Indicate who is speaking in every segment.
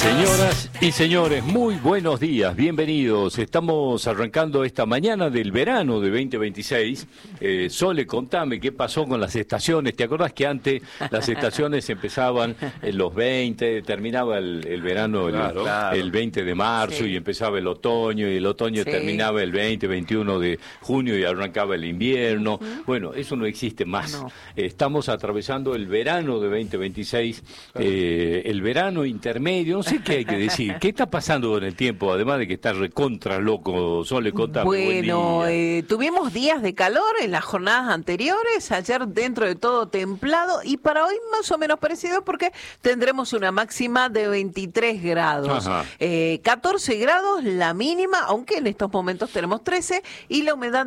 Speaker 1: Señoras y señores, muy buenos días, bienvenidos. Estamos arrancando esta mañana del verano de 2026. Sole, contame qué pasó con las estaciones. ¿Te acordás que antes las estaciones empezaban en los 20, terminaba el verano el 20 de marzo y empezaba el otoño, y el otoño terminaba el 20, 21 de junio y arrancaba el invierno? Bueno, eso no existe más. No. Estamos atravesando el verano de 2026, el verano intermedio. No sé qué hay que decir. ¿Qué está pasando con el tiempo? Además de que está recontra loco. Sole, contame.
Speaker 2: Bueno, tuvimos días de calor en las jornadas anteriores. Ayer dentro de todo templado. Y para hoy más o menos parecido porque tendremos una máxima de 23 grados. 14 grados la mínima, aunque en estos momentos tenemos 13. Y la humedad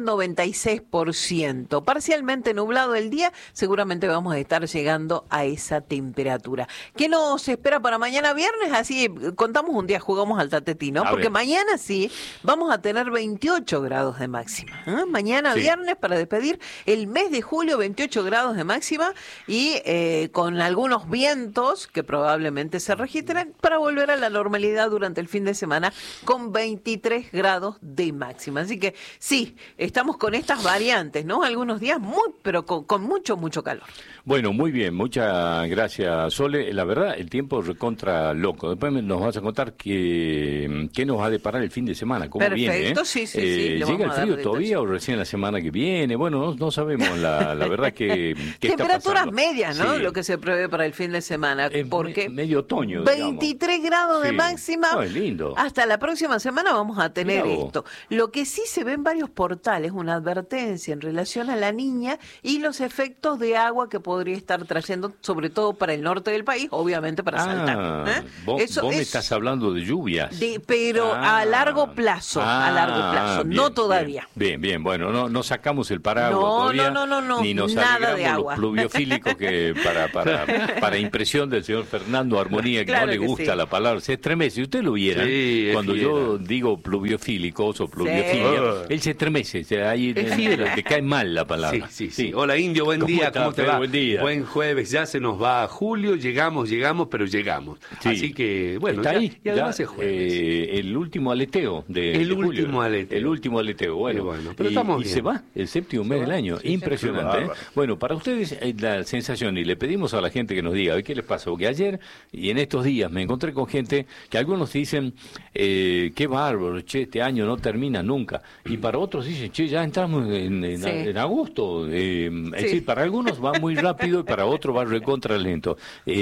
Speaker 2: 96%. Parcialmente nublado el día. Seguramente vamos a estar llegando a esa temperatura. ¿Qué nos espera para mañana viernes? Así contamos un día, jugamos al tatetí, ¿no? Porque mañana sí vamos a tener 28 grados de máxima. Mañana viernes, para despedir el mes de julio, 28 grados de máxima y con algunos vientos que probablemente se registren para volver a la normalidad durante el fin de semana con 23 grados de máxima. Así que sí, estamos con estas variantes, ¿no? Algunos días pero con mucho calor.
Speaker 1: Bueno, muy bien, muchas gracias, Sole. La verdad, el tiempo recontra loco. Después nos vas a contar qué nos va a deparar el fin de semana, cómo viene.
Speaker 2: Perfecto, sí.
Speaker 1: ¿Llega el frío todavía o recién la semana que viene? Bueno, no sabemos, la verdad que
Speaker 2: temperaturas medias, ¿no? Lo que se prevé para el fin de semana. Porque
Speaker 1: medio otoño,
Speaker 2: 23 grados de máxima.
Speaker 1: No, es lindo.
Speaker 2: Hasta la próxima semana vamos a tener esto. Lo que sí se ve en varios portales, una advertencia en relación a la Niña y los efectos de agua que podría estar trayendo, sobre todo para el norte del país, obviamente para Salta.
Speaker 1: Vos me estás hablando de lluvias.
Speaker 2: Pero a largo plazo, no todavía.
Speaker 1: Bien, bueno, no sacamos el paraguas todavía.
Speaker 2: No,
Speaker 1: ni nos
Speaker 2: nada de
Speaker 1: agregamos los pluviofílicos que para impresión del señor Fernando Armonía, que no le gusta la palabra, se estremece. Usted lo viera, cuando yo digo pluviofílicos o pluviofilia, él se estremece, ahí le cae mal la palabra.
Speaker 3: Sí. Hola, Indio, buen día, ¿cómo te va?
Speaker 1: Buen día.
Speaker 3: Buen jueves, ya se nos va a julio, llegamos, pero llegamos. Así que, bueno,
Speaker 1: está ahí.
Speaker 3: Y además es jueves.
Speaker 1: El último aleteo de julio. El último aleteo, bueno.
Speaker 3: Pero estamos
Speaker 1: bien. Y se va el séptimo mes del año. Impresionante. Bueno, para ustedes la sensación, y le pedimos a la gente que nos diga, ¿qué les pasa? Porque ayer y en estos días me encontré con gente que algunos dicen, qué bárbaro, este año no termina nunca. Y para otros dicen, ya entramos en agosto. Es decir, para algunos va muy rápido y para otros va recontra lento.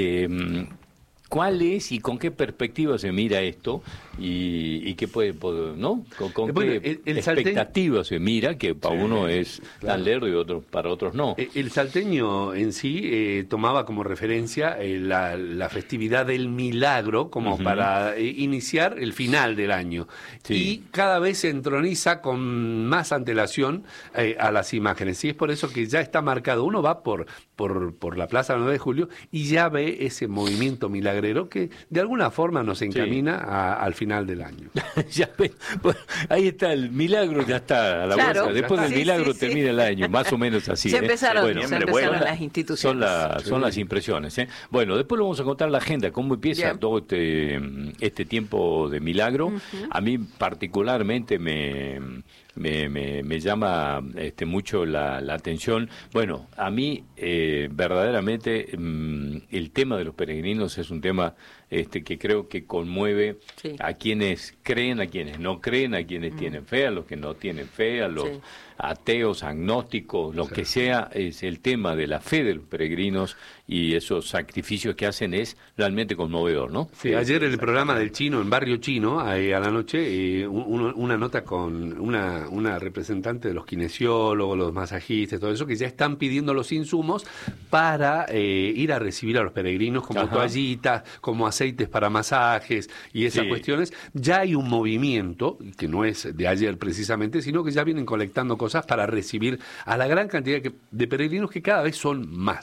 Speaker 1: ¿Cuál es y con qué perspectiva se mira esto? Y qué puede, ¿no? ¿Con qué expectativa se mira? Que para uno es tan lerdo y para otros no.
Speaker 3: El salteño en sí tomaba como referencia la festividad del milagro como para iniciar el final del año. Y cada vez se entroniza con más antelación a las imágenes. Y es por eso que ya está marcado. Uno va por la Plaza 9 de Julio y ya ve ese movimiento milagrero que de alguna forma nos encamina al final del año.
Speaker 1: Bueno, ahí está, el milagro ya está a la vuelta. Después del milagro termina el año, más o menos así.
Speaker 2: Se empezaron las instituciones.
Speaker 1: Son las impresiones. Bueno, después lo vamos a contar la agenda, cómo empieza todo este tiempo de milagro. A mí particularmente me llama mucho la atención. Bueno, a mí verdaderamente el tema de los peregrinos es un tema que creo que conmueve a quienes creen, a quienes no creen, a quienes tienen fe, a los que no tienen fe, a los ateos, agnósticos, lo que sea. Es el tema de la fe de los peregrinos y esos sacrificios que hacen es realmente conmovedor, ¿no?
Speaker 3: Sí, ayer en el programa del Chino, en Barrio Chino, a la noche, una nota con una representante de los kinesiólogos, los masajistas, todo eso, que ya están pidiendo los insumos para ir a recibir a los peregrinos como toallitas, como aceites para masajes y esas cuestiones. Ya hay un movimiento, que no es de ayer precisamente, sino que ya vienen colectando cosas para recibir a la gran cantidad de peregrinos que cada vez son más.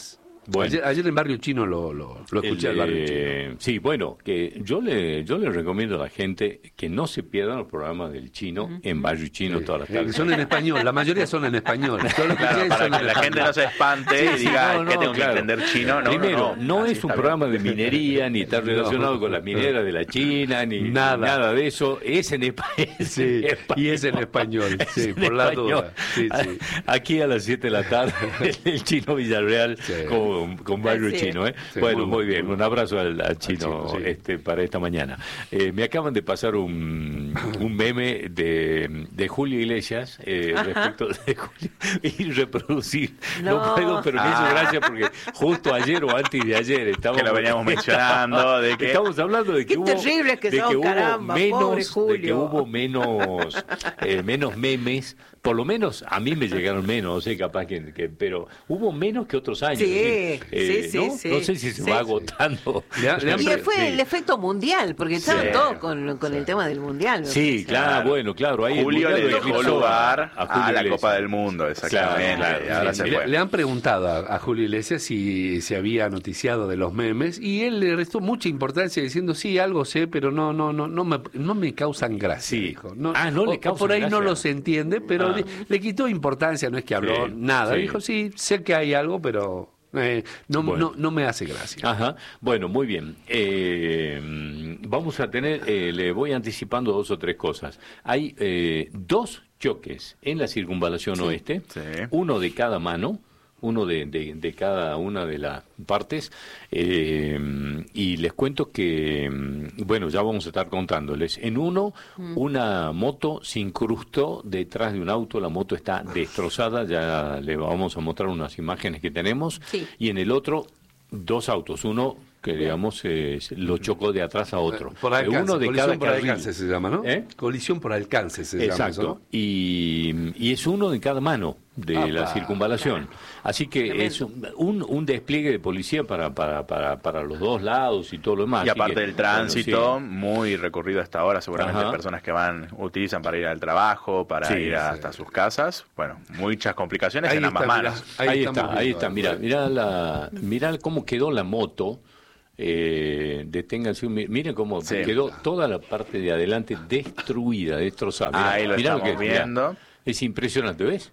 Speaker 1: Bueno.
Speaker 3: Ayer en Barrio Chino lo escuché al Barrio Chino.
Speaker 1: Sí, bueno, que yo le recomiendo a la gente que no se pierdan los programas del Chino en Barrio Chino todas las tardes.
Speaker 3: Son en español, la mayoría son en español.
Speaker 4: Claro, para que la gente no se espante y diga que tengo que entender chino.
Speaker 1: Primero, no es un programa de minería, ni está relacionado con la minera de la China, ni nada de eso. Es en español.
Speaker 3: Sí, y es en español, sí, por la duda. Sí, sí.
Speaker 1: Aquí a las 7 de la tarde, el Chino Villarreal con Barrio Chino.
Speaker 3: Sí,
Speaker 1: bueno, muy bien. Un abrazo al Chino
Speaker 3: sí.
Speaker 1: para esta mañana. Me acaban de pasar un meme de Julio Iglesias respecto de Julio y reproducir. No puedo, pero me hizo gracia porque justo ayer o antes de ayer
Speaker 4: que lo veníamos mencionando de que
Speaker 1: estamos hablando de que
Speaker 2: qué
Speaker 1: hubo
Speaker 2: terrible que son, caramba, pobre Julio.
Speaker 1: de que hubo menos memes. Por lo menos a mí me llegaron menos, no sé, capaz pero hubo menos que otros años.
Speaker 2: Sí,
Speaker 1: ¿no?
Speaker 2: sí.
Speaker 1: No sé si se va agotando.
Speaker 2: Y fue el efecto mundial, porque estaban todos con el tema del mundial.
Speaker 1: Sí, claro, bueno, claro. Ahí
Speaker 4: Julio le dejó lugar a la Copa del Mundo, exactamente.
Speaker 1: Claro,
Speaker 4: ahora se fue.
Speaker 3: Le han preguntado a Julio Iglesias si se había noticiado de los memes y él le restó mucha importancia diciendo sí, algo sé, pero no me causan gracia.
Speaker 1: Sí.
Speaker 3: Dijo.
Speaker 1: No le causan
Speaker 3: por ahí
Speaker 1: gracia.
Speaker 3: no los entiende, pero le quitó importancia, no es que habló nada.
Speaker 1: Sí.
Speaker 3: Dijo sí, sé que hay algo, pero no me hace gracia.
Speaker 1: Ajá. Bueno, muy bien. Vamos a tener, le voy anticipando 2 o 3 cosas. Hay 2 choques en la circunvalación oeste, uno de cada mano, uno de cada una de las partes, y les cuento que, bueno, ya vamos a estar contándoles. En uno, una moto se incrustó detrás de un auto, la moto está destrozada, ya le vamos a mostrar unas imágenes que tenemos, y en el otro, 2 autos, uno que digamos lo chocó de atrás a otro.
Speaker 3: Por alcance,
Speaker 1: uno de cada
Speaker 3: por
Speaker 1: carril.
Speaker 3: alcance se llama, ¿no? Colisión por alcance se llama.
Speaker 1: Exacto.
Speaker 3: Eso, ¿no?
Speaker 1: Y es uno de cada mano de la circunvalación. Así que tremendo. Es un despliegue de policía para los 2 lados y todo lo demás.
Speaker 4: Y aparte del tránsito,
Speaker 1: bueno,
Speaker 4: muy recorrido hasta ahora, seguramente personas que utilizan para ir al trabajo, para ir hasta sus casas. Bueno, muchas complicaciones en ambas manos.
Speaker 1: Ahí está. Mirá cómo quedó la moto. Deténganse, miren cómo quedó toda la parte de adelante destruida, destrozada.
Speaker 4: Ahí lo estamos viendo.
Speaker 1: Es impresionante, ¿ves?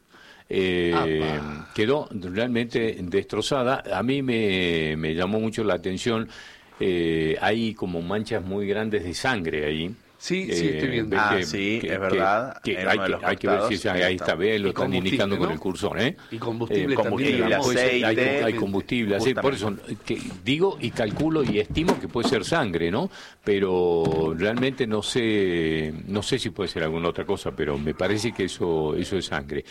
Speaker 1: Quedó realmente destrozada. A mí me llamó mucho la atención, hay como manchas muy grandes de sangre ahí.
Speaker 3: Sí, estoy viendo.
Speaker 4: Es verdad.
Speaker 1: Hay que ver si ahí está, lo están indicando con el cursor,
Speaker 3: Y combustible
Speaker 4: también.
Speaker 3: Aceite.
Speaker 1: Hay combustible, aceite, por eso digo y calculo y estimo que puede ser sangre, ¿no? Pero realmente no sé si puede ser alguna otra cosa, pero me parece que eso es sangre.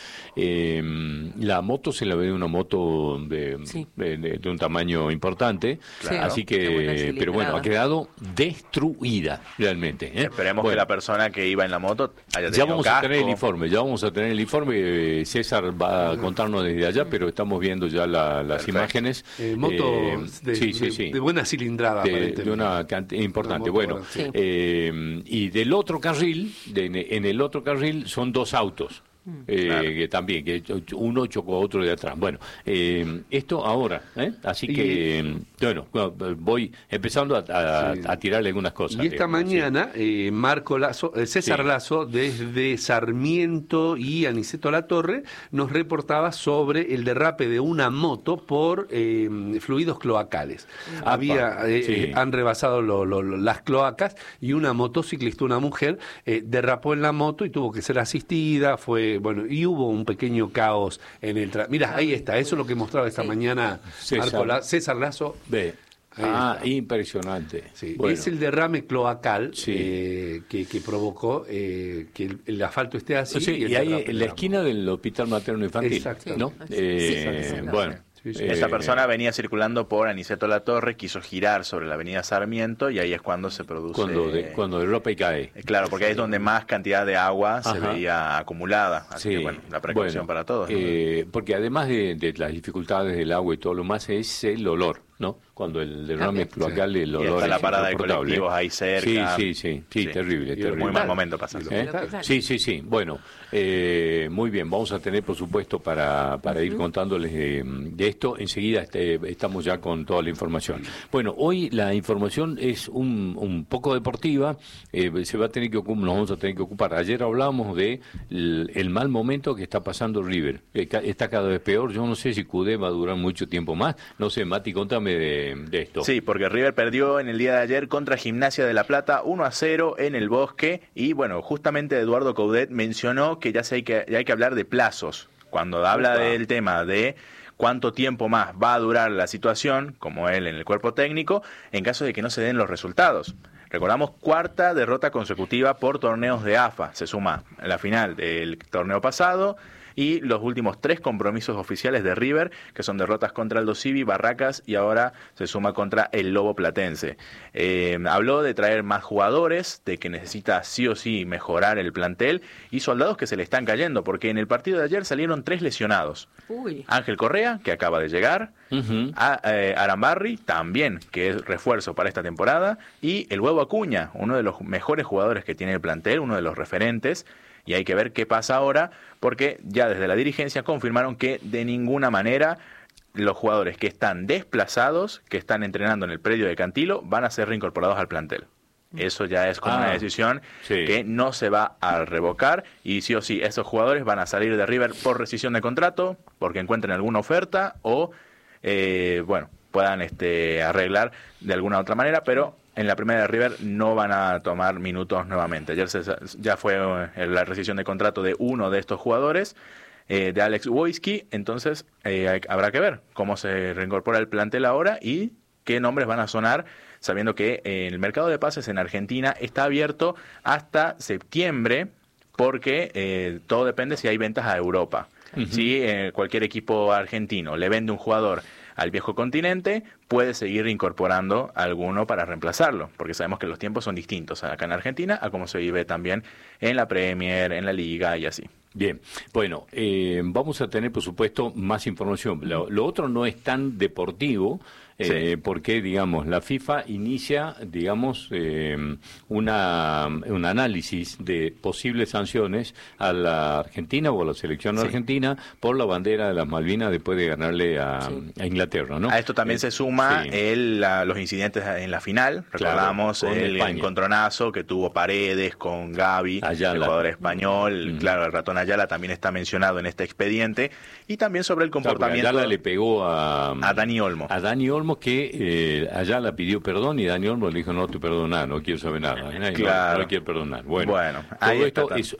Speaker 1: La moto se la ve una moto de un tamaño importante, así que, pero bueno, ha quedado destruida realmente.
Speaker 4: Esperemos que la persona que iba en la moto haya tenido
Speaker 1: ya vamos
Speaker 4: casco.
Speaker 1: ya vamos a tener el informe. César va a contarnos desde allá, pero estamos viendo ya las imágenes.
Speaker 3: Moto de buena cilindrada,
Speaker 1: de una cantidad importante. Bueno, y del otro carril, en el otro carril son 2 autos. Que también, que uno chocó a otro de atrás. Bueno, esto ahora, así que, bueno, voy empezando a tirarle algunas cosas.
Speaker 3: Y esta mañana, César Lazo, desde Sarmiento y Aniceto Latorre, nos reportaba sobre el derrape de una moto por fluidos cloacales. Han rebasado las cloacas y una motociclista, una mujer, derrapó en la moto y tuvo que ser asistida, y hubo un pequeño caos en el Mira, ahí está, eso es lo que mostraba esta mañana César Lazo.
Speaker 1: Impresionante.
Speaker 3: Sí. Bueno. Es el derrame cloacal que provocó que el asfalto esté así.
Speaker 1: Y ahí en la esquina del Hospital Materno Infantil.
Speaker 3: Exacto.
Speaker 1: ¿No? Bueno.
Speaker 4: Esta persona venía circulando por Aniceto Latorre, quiso girar sobre la avenida Sarmiento y ahí es cuando se produce...
Speaker 1: Cuando derrapa y cae.
Speaker 4: Claro, porque ahí es donde más cantidad de agua se veía acumulada. Así que bueno, la precaución para todos.
Speaker 1: Porque además de las dificultades del agua y todo lo más es el olor. ¿no? Cuando el derrame cloacal, el
Speaker 4: Y
Speaker 1: olor
Speaker 4: está la
Speaker 1: es
Speaker 4: parada de
Speaker 1: insoportable.
Speaker 4: colectivos ahí cerca.
Speaker 1: Sí, terrible, terrible.
Speaker 4: Muy mal momento pasarlo.
Speaker 1: Sí. Bueno, muy bien, vamos a tener, por supuesto, para ir contándoles de esto. Enseguida estamos ya con toda la información. Bueno, hoy la información es un poco deportiva. Nos vamos a tener que ocupar. Ayer hablábamos de el mal momento que está pasando River. Está cada vez peor. Yo no sé si Cudé va a durar mucho tiempo más. No sé, Mati, contame de esto.
Speaker 4: Sí, porque River perdió en el día de ayer contra Gimnasia de La Plata 1-0 en el Bosque. Y bueno, justamente Eduardo Coudet mencionó que ya hay que hablar de plazos. Cuando habla del tema de cuánto tiempo más va a durar la situación, como él en el cuerpo técnico, en caso de que no se den los resultados. Recordamos, cuarta derrota consecutiva por torneos de AFA. Se suma la final del torneo pasado y los últimos 3 compromisos oficiales de River, que son derrotas contra Aldo Civi, Barracas y ahora se suma contra el Lobo Platense. Habló de traer más jugadores, de que necesita sí o sí mejorar el plantel y soldados que se le están cayendo, porque en el partido de ayer salieron 3 lesionados. Ángel Correa, que acaba de llegar, Arambarri, también, que es refuerzo para esta temporada, y el Huevo Acuña, uno de los mejores jugadores que tiene el plantel, uno de los referentes. Y hay que ver qué pasa ahora, porque ya desde la dirigencia confirmaron que de ninguna manera los jugadores que están desplazados, que están entrenando en el predio de Cantilo, van a ser reincorporados al plantel. Eso ya es como una decisión que no se va a revocar y sí o sí, esos jugadores van a salir de River por rescisión de contrato, porque encuentren alguna oferta o, puedan arreglar de alguna otra manera, pero en la primera de River no van a tomar minutos nuevamente. Ayer ya fue la rescisión de contrato de uno de estos jugadores, de Alex Wojcicki, entonces habrá que ver cómo se reincorpora el plantel ahora y qué nombres van a sonar, sabiendo que el mercado de pases en Argentina está abierto hasta septiembre, porque todo depende si hay ventas a Europa. Si cualquier equipo argentino le vende un jugador al viejo continente, puede seguir incorporando alguno para reemplazarlo, porque sabemos que los tiempos son distintos acá en Argentina a como se vive también en la Premier, en la Liga y así.
Speaker 1: Bien, bueno, vamos a tener, por supuesto, más información. Lo otro no es tan deportivo, porque, digamos, la FIFA inicia, digamos, un análisis de posibles sanciones a la Argentina o a la selección argentina por la bandera de las Malvinas después de ganarle a Inglaterra, ¿no?
Speaker 4: A esto también se suma los incidentes en la final. Recordamos el encontronazo que tuvo Paredes con Gavi, el jugador español. Claro, el ratón Ayala también está mencionado en este expediente. Y también sobre el comportamiento...
Speaker 1: Ayala le pegó a
Speaker 4: Dani Olmo.
Speaker 1: A Dani Olmo, que Ayala pidió perdón y Dani Olmo le dijo, no te perdonar, no quiero saber nada. No quiero perdonar. Bueno, todo esto es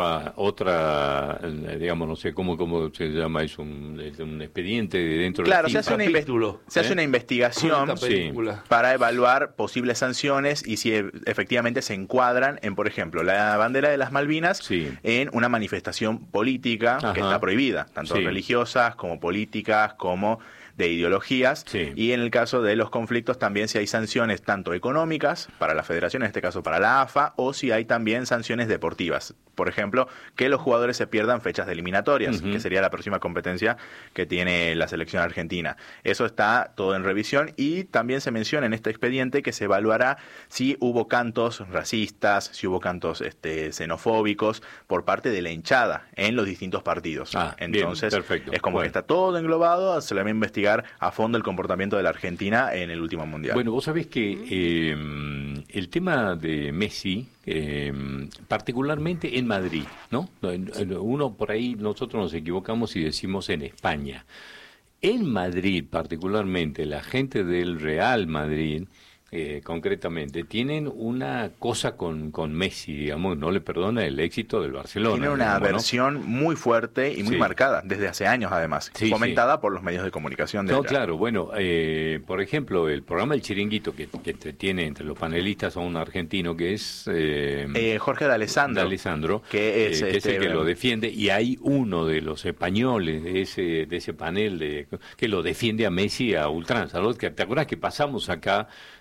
Speaker 1: otra, digamos, no sé cómo se llama, es un expediente de dentro de la FIFA.
Speaker 4: Se hace una investigación para evaluar posibles sanciones y si efectivamente se encuadran en, por ejemplo, la bandera de las Malvinas en una manifestación política que está prohibida, tanto religiosas como políticas como de ideologías, y en el caso de los conflictos también si hay sanciones tanto económicas para la federación, en este caso para la AFA, o si hay también sanciones deportivas. Por ejemplo, que los jugadores se pierdan fechas de eliminatorias, que sería la próxima competencia que tiene la selección argentina. Eso está todo en revisión y también se menciona en este expediente que se evaluará si hubo cantos racistas, si hubo cantos xenofóbicos por parte de la hinchada en los distintos partidos. Entonces, es como que está todo englobado, se le va a investigar a fondo el comportamiento de la Argentina en el último Mundial.
Speaker 1: Bueno, vos sabés que el tema de Messi, particularmente en Madrid, ¿no? Uno por ahí, nosotros nos equivocamos y decimos en España. En Madrid, particularmente, la gente del Real Madrid, concretamente, tienen una cosa con Messi, digamos, no le perdona el éxito del Barcelona.
Speaker 4: Tiene una aversión muy fuerte y muy marcada, desde hace años además, fomentada por los medios de comunicación.
Speaker 1: Claro, bueno, por ejemplo, el programa El Chiringuito, que tiene entre los panelistas a un argentino que es...
Speaker 4: Jorge D'Alessandro,
Speaker 1: que es el que lo defiende, y hay uno de los españoles de ese panel que lo defiende a Messi a ultranza, ¿no? ¿Te acuerdas que pasamos acá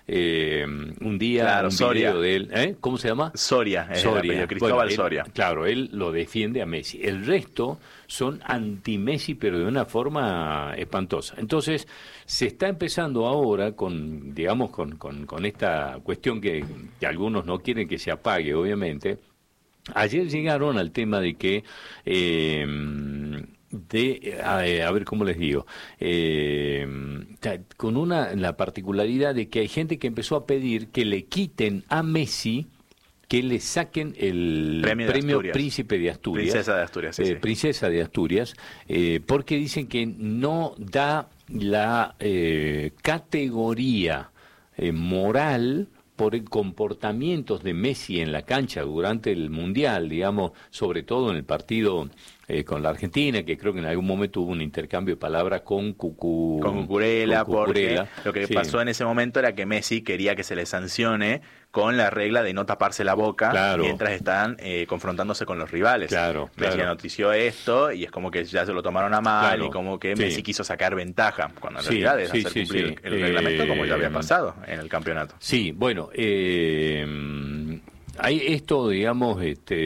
Speaker 1: un día
Speaker 4: Claro,
Speaker 1: un
Speaker 4: Soria.
Speaker 1: video de él. ¿Cómo se llama?
Speaker 4: Soria, es el apellido, Cristóbal
Speaker 1: Bueno, él,
Speaker 4: Soria.
Speaker 1: claro, él lo defiende a Messi. El resto son anti-Messi, pero de una forma espantosa. Entonces, se está empezando ahora con, digamos, con esta cuestión que algunos no quieren que se apague, obviamente. Ayer llegaron al tema de que a ver cómo les digo, con la particularidad de que hay gente que empezó a pedir que le quiten a Messi, que le saquen el premio Príncipe de Asturias,
Speaker 4: Princesa de Asturias, sí.
Speaker 1: Princesa de Asturias, porque dicen que no da la categoría moral por el comportamiento de Messi en la cancha durante el Mundial, digamos, sobre todo en el partido con la Argentina, que creo que en algún momento hubo un intercambio de palabras con
Speaker 4: Cucurella, porque lo que pasó en ese momento era que Messi quería que se le sancione con la regla de no taparse la boca mientras están confrontándose con los rivales. Messi notició esto y es como que ya se lo tomaron a mal y como que Messi quiso sacar ventaja, cuando en realidad es hacer cumplir el reglamento como ya había pasado en el campeonato.
Speaker 1: Sí, bueno, hay esto, digamos,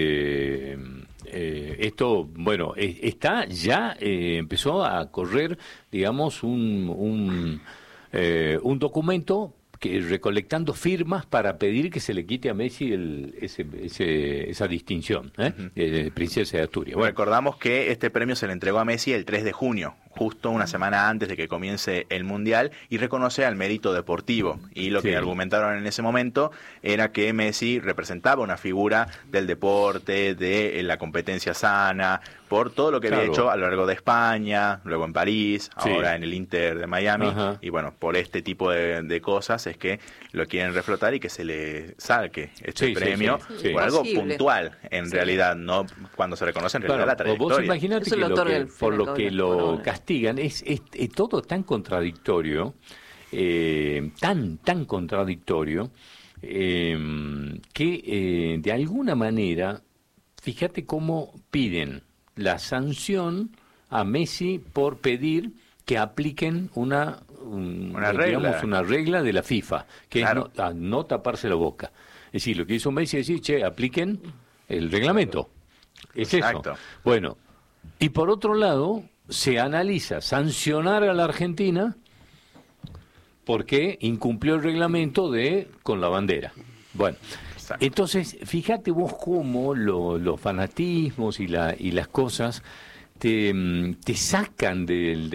Speaker 1: esto, bueno, está ya, empezó a correr, digamos, un documento que recolectando firmas para pedir que se le quite a Messi esa distinción, Princesa de Asturias.
Speaker 4: Bueno, recordamos que este premio se le entregó a Messi el 3 de junio, justo una semana antes de que comience el Mundial, y reconoce al mérito deportivo. Y lo que argumentaron en ese momento era que Messi representaba una figura del deporte, de la competencia sana, por todo lo que había hecho a lo largo de España, luego en París, ahora en el Inter de Miami, y bueno, por este tipo de cosas es que lo quieren reflotar y que se le saque este premio por algo puntual, en realidad, no cuando se reconoce en realidad la trayectoria.
Speaker 1: Vos imaginate que por lo que lo castigan es todo tan contradictorio, tan contradictorio, que de alguna manera, fíjate cómo piden la sanción a Messi por pedir que apliquen una regla de la FIFA, que es no taparse la boca. Es decir, lo que hizo Messi es decir, apliquen el reglamento. Es eso. Bueno, y por otro lado, se analiza sancionar a la Argentina porque incumplió el reglamento con la bandera. Bueno, entonces, fíjate vos cómo los fanatismos y las cosas te sacan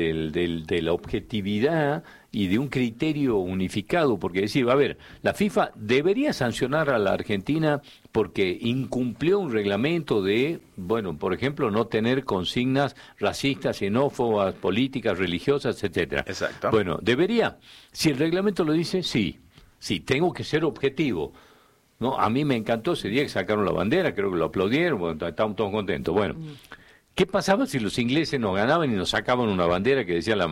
Speaker 1: de la objetividad y de un criterio unificado, porque decir, a ver, la FIFA debería sancionar a la Argentina porque incumplió un reglamento de, bueno, por ejemplo, no tener consignas racistas, xenófobas, políticas, religiosas, etcétera.
Speaker 4: Exacto.
Speaker 1: Bueno, debería. Si el reglamento lo dice, sí, tengo que ser objetivo. No, a mí me encantó ese día que sacaron la bandera, creo que lo aplaudieron, bueno, estábamos todos contentos. Bueno, ¿qué pasaba si los ingleses nos ganaban y nos sacaban una bandera que decía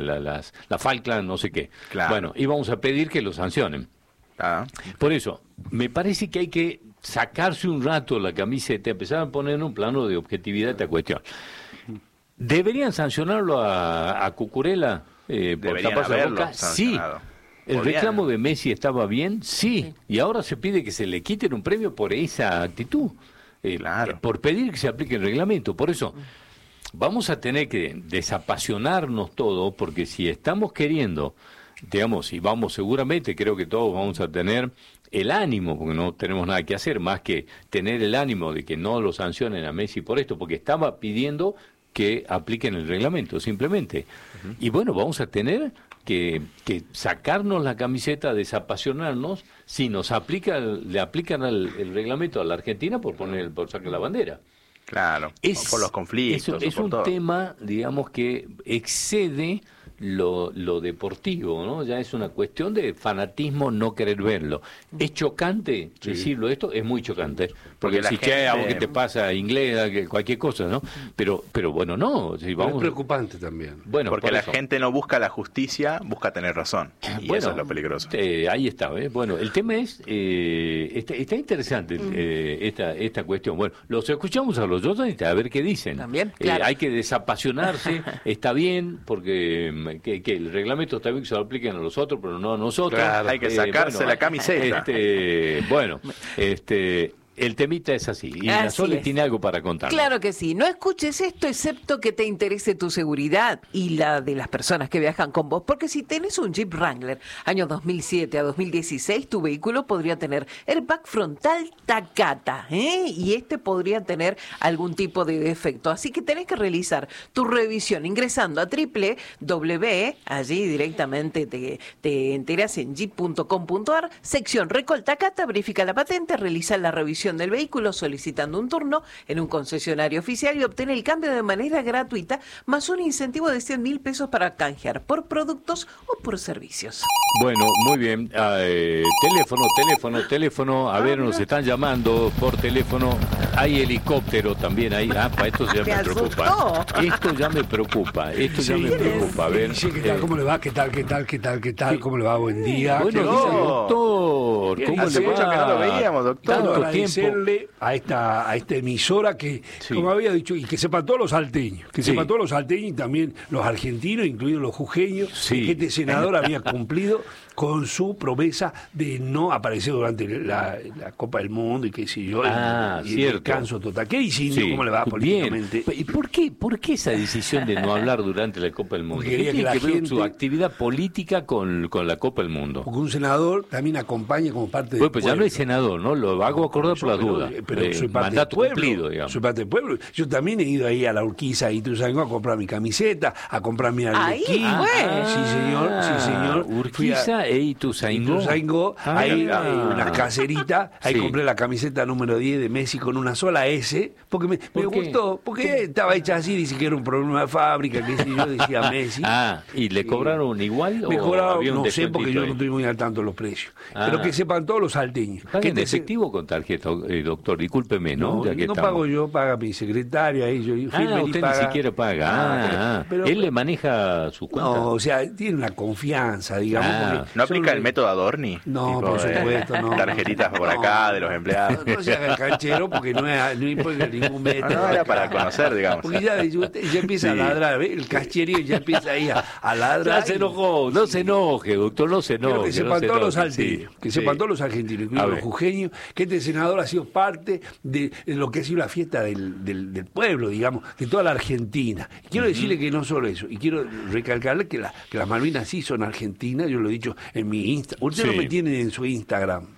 Speaker 1: la Falkland, no sé qué? Bueno, íbamos a pedir que lo sancionen. Por eso, me parece que hay que sacarse un rato la camiseta y empezar a poner en un plano de objetividad esta cuestión. ¿Deberían sancionarlo a Cucurella por taparse la boca? Sí. ¿El reclamo de Messi estaba bien? Sí. Y ahora se pide que se le quiten un premio por esa actitud. Por pedir que se aplique el reglamento. Por eso, vamos a tener que desapasionarnos todo, porque si estamos queriendo, digamos, y vamos seguramente, creo que todos vamos a tener el ánimo, porque no tenemos nada que hacer, más que tener el ánimo de que no lo sancionen a Messi por esto, porque estaba pidiendo que apliquen el reglamento, simplemente. Y bueno, vamos a tener que sacarnos la camiseta, desapasionarnos, si le aplican el reglamento a la Argentina por sacar la bandera.
Speaker 4: Claro, por los conflictos.
Speaker 1: Es un tema, digamos, que excede lo deportivo, ¿no? Ya es una cuestión de fanatismo, no querer verlo. Es chocante decirlo esto, es muy chocante, porque si a vos qué te pasa, inglés, cualquier cosa, ¿no? Pero bueno, no. Si vamos...
Speaker 3: Es preocupante también.
Speaker 4: Bueno, porque la gente no busca la justicia, busca tener razón. Y eso es lo peligroso.
Speaker 1: Ahí está, ¿eh? Bueno, el tema es, está interesante esta cuestión. Bueno, los escuchamos a los dos a ver qué dicen.
Speaker 2: También, claro.
Speaker 1: Hay que desapasionarse, está bien, porque que el reglamento está bien que se lo apliquen a los otros, pero no a nosotros.
Speaker 4: Claro, hay que sacarse la camiseta.
Speaker 1: El temita es así, y
Speaker 2: Así
Speaker 1: la Sole
Speaker 2: es.
Speaker 1: tiene algo para contar.
Speaker 2: Claro que sí. No escuches esto excepto que te interese tu seguridad y la de las personas que viajan con vos. Porque si tenés un Jeep Wrangler, año 2007 a 2016, tu vehículo podría tener airbag frontal Takata, y este podría tener algún tipo de defecto. Así que tenés que realizar tu revisión ingresando a www, allí directamente te enterás en jeep.com.ar, sección Recall Takata, verifica la patente, realiza la revisión del vehículo solicitando un turno en un concesionario oficial y obtener el cambio de manera gratuita, más un incentivo de 100.000 pesos para canjear por productos o por servicios.
Speaker 1: Bueno, muy bien. Teléfono. A ver, nos están llamando por teléfono. Hay helicóptero también ahí. Esto ya me preocupa. Esto ya me preocupa. A ver.
Speaker 5: Sí, ¿qué tal? ¿Cómo le va? ¿Qué tal? ¿Cómo le va? Buen día.
Speaker 1: Buenos días, doctor. ¿Cómo
Speaker 4: Hace
Speaker 1: le
Speaker 4: mucho
Speaker 1: va?
Speaker 4: que no lo veíamos, doctor.
Speaker 1: Tanto
Speaker 5: Agradecerle a esta emisora que, como había dicho, y que sepan todos los salteños, y también los argentinos, incluidos los jujeños, que este senador había cumplido con su promesa de no aparecer durante la Copa del Mundo y qué sé yo, y el descanso total. ¿Qué dice cómo le va políticamente?
Speaker 1: ¿Y por qué esa decisión de no hablar durante la Copa del Mundo?
Speaker 5: Porque quería
Speaker 1: ¿Qué
Speaker 5: que la
Speaker 1: tiene que ver
Speaker 5: gente-
Speaker 1: su actividad política con la Copa del Mundo?
Speaker 5: Porque un senador también acompaña como parte del
Speaker 1: Pues ya no
Speaker 5: pueblo.
Speaker 1: hay senador, ¿no? Lo hago acordar por las dudas.
Speaker 5: Pero soy parte
Speaker 1: mandato
Speaker 5: del pueblo,
Speaker 1: cumplido, digamos.
Speaker 5: soy parte del pueblo. Yo también he ido ahí a la Urquiza y tú sabes, a comprar mi camiseta, a comprar mi arlequín. Sí, señor. Fui a
Speaker 1: Urquiza e Ituzaingó.
Speaker 5: Ituzaingó, ahí
Speaker 1: mira.
Speaker 5: unas caseritas, ahí
Speaker 1: Sí.
Speaker 5: compré la camiseta número 10 de Messi con una sola S, porque me
Speaker 1: ¿Por qué?
Speaker 5: gustó, porque estaba hecha así, dice que era un problema de fábrica, que si yo decía Messi.
Speaker 1: ¿Y le cobraron igual
Speaker 5: Me
Speaker 1: o
Speaker 5: cobraron,
Speaker 1: había un
Speaker 5: no sé,
Speaker 1: descuentito
Speaker 5: porque yo
Speaker 1: ahí?
Speaker 5: no estoy muy al tanto de los precios.
Speaker 1: Ah.
Speaker 5: Pero que sepan todos los salteños.
Speaker 1: ¿Paga en
Speaker 5: te-
Speaker 1: efectivo o con tarjeta, doctor? Discúlpeme, ¿no?
Speaker 5: No,
Speaker 1: Ya que
Speaker 5: no
Speaker 1: estamos.
Speaker 5: pago yo, paga mi secretaria. Ahí, yo firme y
Speaker 1: Usted
Speaker 5: paga.
Speaker 1: ni siquiera paga.
Speaker 5: Pero-
Speaker 1: ¿Él le maneja su cuenta?
Speaker 5: No, o sea, tiene una confianza, digamos. porque
Speaker 4: ¿No
Speaker 5: son-
Speaker 4: aplica el método Adorni?
Speaker 5: No, por supuesto, no.
Speaker 4: Tarjetitas por acá de los empleados.
Speaker 5: No se haga el canchero porque no implica ningún método.
Speaker 4: Era para conocer, digamos.
Speaker 5: Porque ya empieza a ladrar, ¿ves? El cacherío ya empieza ahí a ladrar.
Speaker 1: Ya se enojó, no se enoje, doctor, no se
Speaker 5: Quiero
Speaker 1: enoje.
Speaker 5: que sepan todos los salteños, que sepan todos los argentinos,
Speaker 1: A
Speaker 5: incluidos
Speaker 1: ver.
Speaker 5: los jujeños, que este senador ha sido parte de lo que ha sido la fiesta del pueblo, digamos, de toda la Argentina. Y quiero decirle que no solo eso, y quiero recalcarle que las Malvinas sí son argentinas, yo lo he dicho en mi Instagram. Usted
Speaker 1: Sí.
Speaker 5: no me tiene en su Instagram.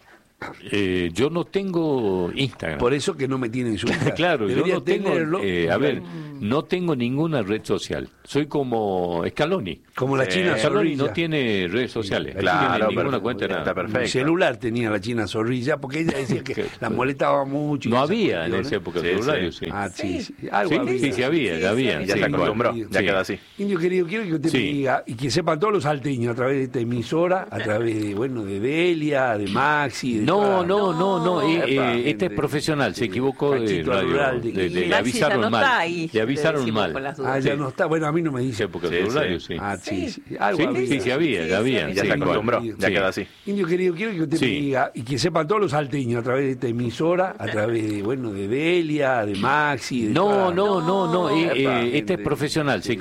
Speaker 1: Yo no tengo Instagram.
Speaker 5: Por eso que no me tiene en su Instagram.
Speaker 1: Claro, yo
Speaker 5: Debería
Speaker 1: no tengo,
Speaker 5: tenerlo.
Speaker 1: no tengo ninguna red social. Soy como Scaloni.
Speaker 5: Como la China
Speaker 1: Scaloni
Speaker 5: Zorrilla.
Speaker 1: no tiene redes sociales, no
Speaker 4: Claro,
Speaker 1: tiene ninguna
Speaker 4: pero
Speaker 1: cuenta,
Speaker 4: está
Speaker 1: nada.
Speaker 4: perfecto.
Speaker 5: Un celular tenía la China Zorrilla, porque ella decía que la molestaba mucho. y
Speaker 1: No
Speaker 5: esas
Speaker 1: había en
Speaker 5: cuestiones.
Speaker 1: esa época
Speaker 4: Sí,
Speaker 1: celulares,
Speaker 4: sí.
Speaker 1: sí.
Speaker 5: Ah, sí.
Speaker 1: Sí,
Speaker 5: Algo
Speaker 1: sí, había, ya había.
Speaker 4: Y ya
Speaker 1: sí,
Speaker 4: se
Speaker 1: igual.
Speaker 4: acostumbró, ya
Speaker 1: Sí.
Speaker 4: quedó así.
Speaker 5: Indio querido, quiero que usted
Speaker 1: Sí.
Speaker 5: me diga, y que sepan todos los salteños, a través de esta emisora, a través de Delia, de Maxi, de
Speaker 1: No,
Speaker 5: toda-
Speaker 1: no.
Speaker 5: Epa,
Speaker 1: Este es profesional, se equivocó de
Speaker 5: Cachito
Speaker 1: radio.
Speaker 5: Rural de-
Speaker 1: Le
Speaker 5: Maxi
Speaker 2: ya
Speaker 1: avisaron
Speaker 2: no
Speaker 1: mal.
Speaker 2: está ahí,
Speaker 1: Le avisaron
Speaker 2: decimos
Speaker 1: mal.
Speaker 2: con las dudas.
Speaker 5: ya no está. Bueno, a mí no me
Speaker 1: Sí,
Speaker 5: dice.
Speaker 1: porque
Speaker 4: Sí,
Speaker 1: el celular,
Speaker 4: sí.
Speaker 1: sí.
Speaker 5: Ah, sí.
Speaker 1: Sí,
Speaker 5: Algo había.
Speaker 1: sí, había, ya había.
Speaker 4: Y ya
Speaker 1: sí,
Speaker 4: se
Speaker 1: igual.
Speaker 4: acostumbró, ya
Speaker 1: Sí.
Speaker 4: quedó así.
Speaker 5: Indio querido, quiero que usted
Speaker 1: Sí.
Speaker 5: me diga, y que sepan todos los salteños, a través de esta emisora, a través de Delia, de Maxi, de
Speaker 1: No,
Speaker 5: toda-
Speaker 1: no.
Speaker 5: Epa,
Speaker 1: Este es
Speaker 5: gente.
Speaker 1: profesional, se